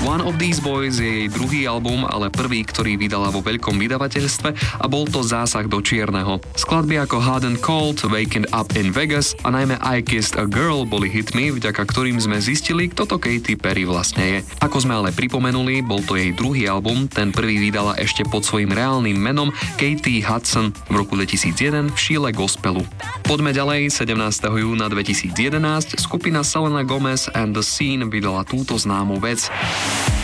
One of These Boys je jej druhý album, ale prvý, ktorý vydala vo veľkom vydavateľstve a bol to zásah do čierneho. Skladby ako Hot and Cold, Waking Up in Vegas a najmä I Kissed a Girl boli hitmi, vďaka ktorým sme zistili, kto to Katy Perry vlastne je. Ako sme ale pripomenuli, bol to jej druhý album, ten prvý vydala ešte pod svojím reálnym menom Katy Hudson v roku 2001 v šíle gospelu. Poďme ďalej, 17. júna 2011 skupina Selena Gomez and the Scene vydala túto známu vec.